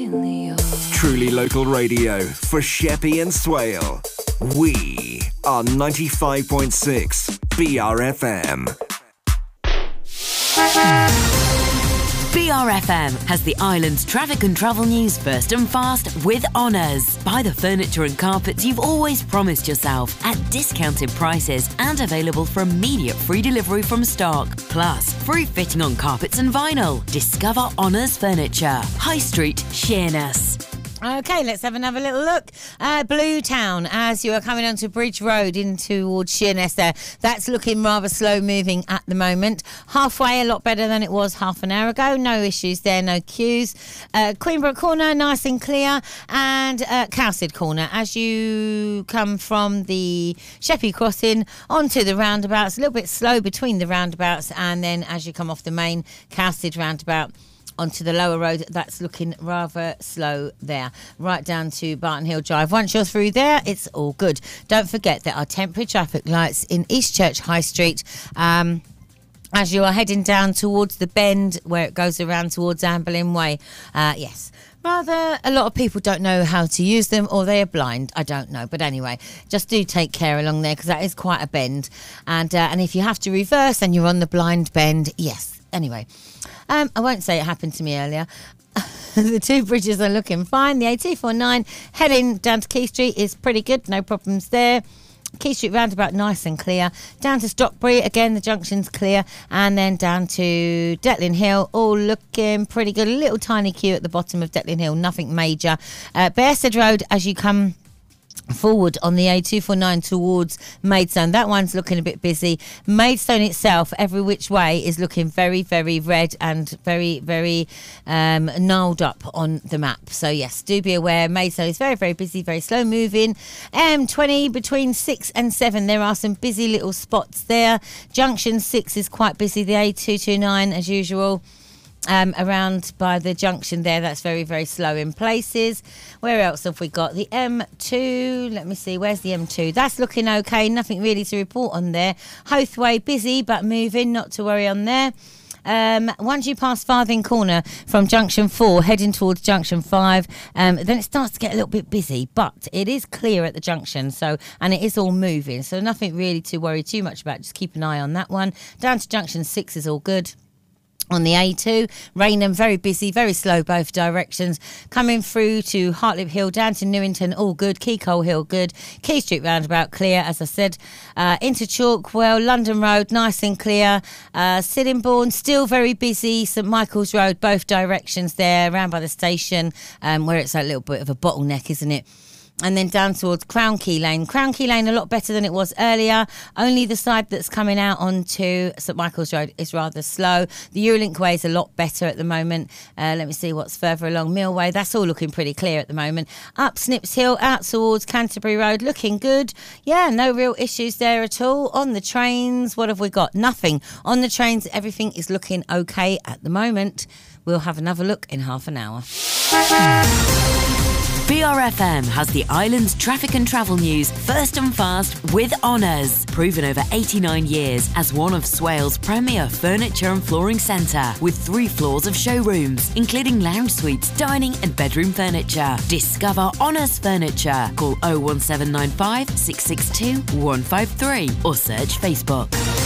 really yours. Truly local radio for Sheppey and Swale. We are 95.6 BRFM. BRFM has the island's traffic and travel news first and fast with Honours. Buy the furniture and carpets you've always promised yourself at discounted prices and available for immediate free delivery from stock. Plus, free fitting on carpets and vinyl. Discover Honours Furniture. High Street, Sheerness. Okay, let's have another little look. Blue Town, as you are coming onto Bridge Road in towards Sheerness there, that's looking rather slow moving at the moment. Halfway, a lot better than it was half an hour ago. No issues there, no queues. Queenborough Corner, nice and clear. And Cowsted Corner, as you come from the Sheppey Crossing onto the roundabouts, a little bit slow between the roundabouts, and then as you come off the main Cowsted roundabout, onto the lower road, that's looking rather slow there, right down to Barton Hill Drive. Once you're through there, it's all good. Don't forget there are temporary traffic lights in Eastchurch High Street as you are heading down towards the bend where it goes around towards Amberlin Way. Yes. Rather, a lot of people don't know how to use them, or they are blind. I don't know. But anyway, just do take care along there because that is quite a bend. And if you have to reverse and you're on the blind bend, yes. Anyway, I won't say it happened to me earlier. The two bridges are looking fine. The A249 heading down to Quay Street is pretty good. No problems there. Quay Street roundabout nice and clear. Down to Stockbury, again, the junction's clear. And then down to Detlin Hill, all looking pretty good. A little tiny queue at the bottom of Detlin Hill, nothing major. Bearsted Road, as you come forward on the A249 towards Maidstone, that one's looking a bit busy. Maidstone itself, every which way, is looking very, very red and very, very gnarled up on the map. So yes, do be aware, Maidstone is very, very busy, very slow moving. M20 between 6 and 7, there are some busy little spots there. Junction 6 is quite busy. The A229 as usual, around by the junction there, that's very, very slow in places. Where else have we got? The M2, let me see, where's the M2? That's looking okay, nothing really to report on there. Hothway, busy but moving, not to worry on there. Once you pass Farthing Corner from Junction 4 heading towards Junction 5, then it starts to get a little bit busy, but it is clear at the junction, so, and it is all moving, so nothing really to worry too much about. Just keep an eye on that one. Down to Junction 6 is all good. On the A2, Rainham, very busy, very slow both directions. Coming through to Hartlip Hill, down to Newington, all good. Keycole Hill, good. Quay Street roundabout, clear, as I said. Into Chalkwell, London Road, nice and clear. Sittingbourne, still very busy. St Michael's Road, both directions there, around by the station, where it's a little bit of a bottleneck, isn't it? And then down towards Crown Key Lane. Crown Key Lane a lot better than it was earlier. Only the side that's coming out onto St Michael's Road is rather slow. The Eurolink Way is a lot better at the moment. Let me see what's further along. Millway, that's all looking pretty clear at the moment. Up Snips Hill, out towards Canterbury Road, looking good. Yeah, no real issues there at all. On the trains, what have we got? Nothing. On the trains, everything is looking okay at the moment. We'll have another look in half an hour. BRFM has the island's traffic and travel news first and fast with Honours. Proven over 89 years as one of Swale's premier furniture and flooring centre, with 3 floors of showrooms, including lounge suites, dining and bedroom furniture. Discover Honours Furniture. Call 01795 662 153 or search Facebook.